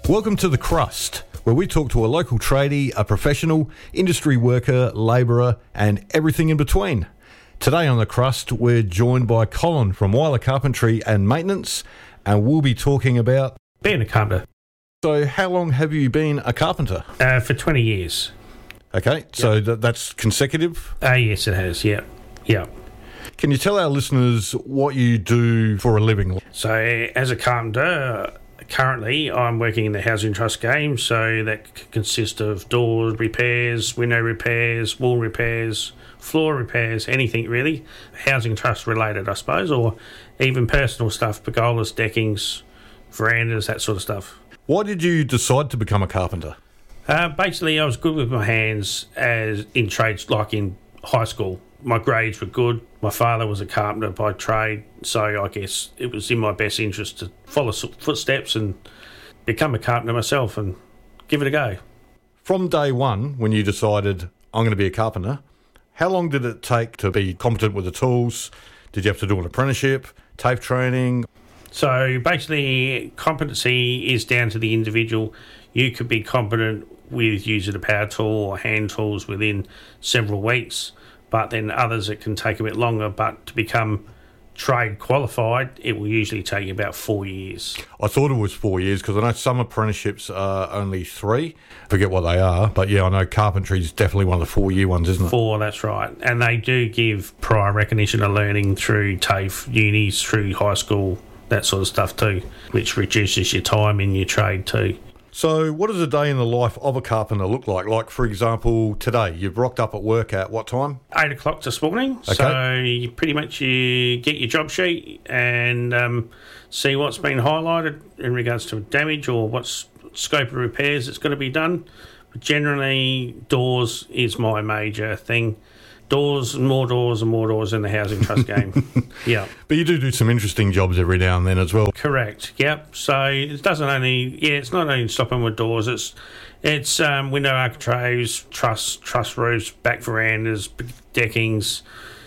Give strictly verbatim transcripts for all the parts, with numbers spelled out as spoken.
Welcome to The Crust, where we talk to a local tradie, a professional, industry worker, labourer, and everything in between. Today on The Crust, we're joined by Colin from Weiler Carpentry and Maintenance, and we'll be talking about being a carpenter. So how long have you been a carpenter? Uh, for twenty years. Okay, so Yep. th- that's consecutive? Uh, yes, it has, yeah. Yeah. Can you tell our listeners what you do for a living? So, as a carpenter, currently I'm working in the Housing Trust game, so that c- consists of door repairs, window repairs, wall repairs, floor repairs, anything really. Housing Trust related, I suppose, or even personal stuff, pergolas, deckings, verandas, that sort of stuff. Why did you decide to become a carpenter? Uh, basically, I was good with my hands as in trades, like in high school. My grades were good. My father was a carpenter by trade, so I guess it was in my best interest to follow s- footsteps and become a carpenter myself and give it a go. From day one, when you decided, I'm going to be a carpenter, how long did it take to be competent with the tools? Did you have to do an apprenticeship, TAFE training? So basically, competency is down to the individual. You could be competent with using a power tool or hand tools within several weeks, but then others it can take a bit longer. But to become trade qualified, it will usually take you about four years. I thought it was four years because I know some apprenticeships are only three. I forget what they are, but yeah, I know carpentry is definitely one of the four-year ones, isn't it? Four, that's right. And they do give prior recognition of learning through TAFE, unis, through high school, that sort of stuff too, which reduces your time in your trade too. So what does a day in the life of a carpenter look like? Like, for example, today, you've rocked up at work at what time? Eight o'clock this morning. Okay. So you pretty much you get your job sheet and um, see what's been highlighted in regards to damage or what's scope of repairs that's going to be done. But generally, doors is my major thing. Doors, more doors and more doors in the Housing Trust game. Yeah. But you do do some interesting jobs every now and then as well. Correct. Yep. So it doesn't only yeah, it's not only stopping with doors. It's it's um, window architraves, truss truss roofs, back verandas, deckings.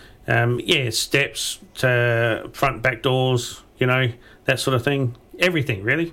Um, yeah, steps to front back doors. You know, that sort of thing. Everything really.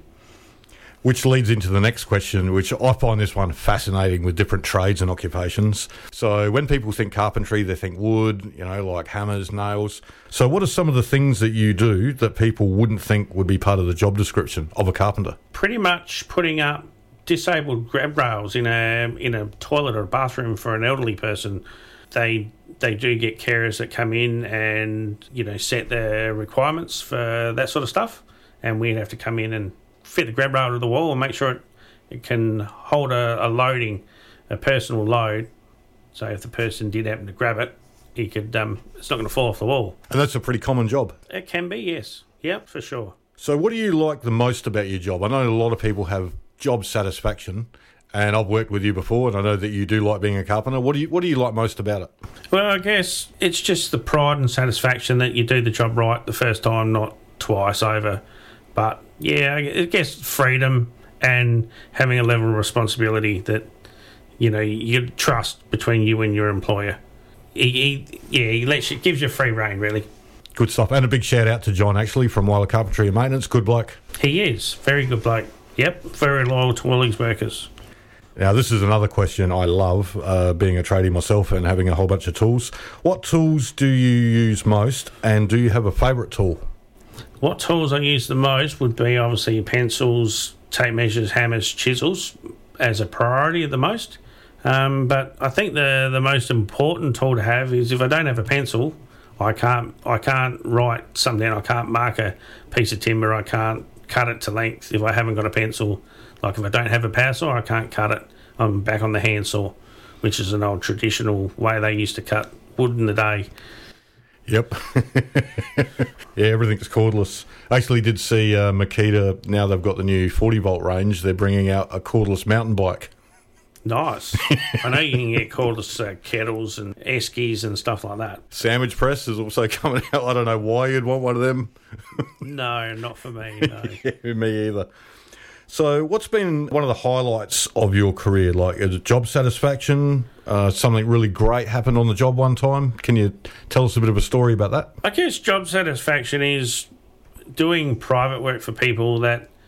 Which leads into the next question, which I find this one fascinating with different trades and occupations. So when people think carpentry, they think wood, you know, like hammers, nails. So what are some of the things that you do that people wouldn't think would be part of the job description of a carpenter? Pretty much putting up disabled grab rails in a in a toilet or a bathroom for an elderly person. They they do get carers that come in and, you know, set their requirements for that sort of stuff, and we'd have to come in and fit the grab rail to the wall and make sure it, it can hold a, a loading, a personal load. So if the person did happen to grab it, he could. Um, it's not going to fall off the wall. And that's a pretty common job. It can be, yes. Yep, for sure. So what do you like the most about your job? I know a lot of people have job satisfaction, and I've worked with you before, and I know that you do like being a carpenter. What do you What do you like most about it? Well, I guess it's just the pride and satisfaction that you do the job right the first time, not twice over. But yeah, I guess freedom and having a level of responsibility that, you know, you trust between you and your employer. He, he, yeah, he lets you, gives you free rein, really. Good stuff. And a big shout out to John, actually, from Weiler Carpentry and Maintenance. Good bloke. He is. Very good bloke. Yep, very loyal to all his workers. Now, this is another question I love, uh, being a tradie myself and having a whole bunch of tools. What tools do you use most, and do you have a favourite tool? What tools I use the most would be obviously pencils, tape measures, hammers, chisels as a priority at the most. Um, but I think the the most important tool to have is if I don't have a pencil, I can't I can't write something down. I can't mark a piece of timber. I can't cut it to length if I haven't got a pencil. Like if I don't have a power saw, I can't cut it. I'm back on the handsaw, which is an old traditional way they used to cut wood in the day. Yep. Yeah, everything's cordless. I actually did see uh, Makita, now they've got the new forty volt range, they're bringing out a cordless mountain bike. Nice. I know you can get cordless uh, kettles and eskies and stuff like that. Sandwich press is also coming out. I don't know why you'd want one of them. No, not for me, no. Yeah, me either. So what's been one of the highlights of your career? Like, is it job satisfaction? Uh, something really great happened on the job one time? Can you tell us a bit of a story about that? I guess job satisfaction is doing private work for people that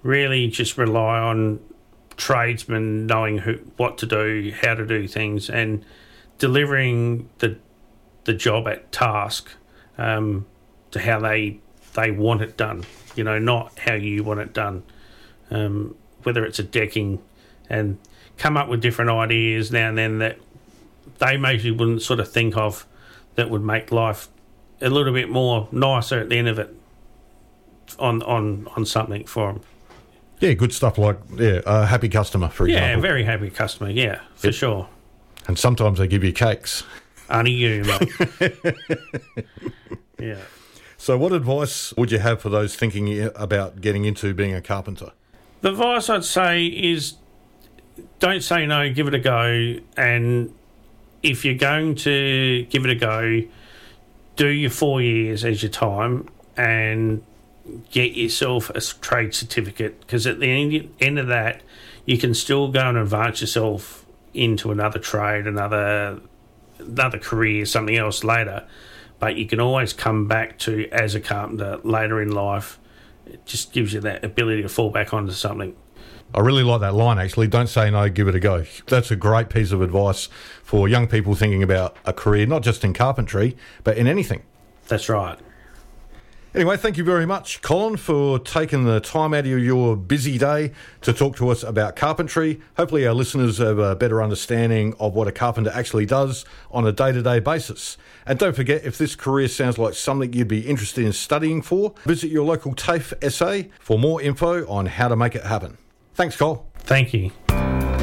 really just rely on tradesmen knowing who, what to do, how to do things, and delivering the the job at task um, to how they they want it done. You know, not how you want it done. Um, whether it's a decking, and come up with different ideas now and then that they maybe wouldn't sort of think of, that would make life a little bit more nicer at the end of it on on, on something for them. Yeah, good stuff like, yeah, a happy customer, for Yeah, example. a very happy customer, yeah, for Yep. sure. And sometimes they give you cakes. Only you, mate. Yeah. So what advice would you have for those thinking about getting into being a carpenter? The advice I'd say is don't say no, give it a go. And if you're going to give it a go, do your four years as your time and get yourself a trade certificate, because at the end, end of that, you can still go and advance yourself into another trade, another another career, something else later. But you can always come back to as a carpenter later in life. It just gives you that ability to fall back onto something. I really like that line, actually. Don't say no, give it a go. That's a great piece of advice for young people thinking about a career, not just in carpentry, but in anything. That's right. Anyway, thank you very much, Colin, for taking the time out of your busy day to talk to us about carpentry. Hopefully our listeners have a better understanding of what a carpenter actually does on a day-to-day basis. And don't forget, if this career sounds like something you'd be interested in studying for, visit your local TAFE S A for more info on how to make it happen. Thanks, Cole. Thank you.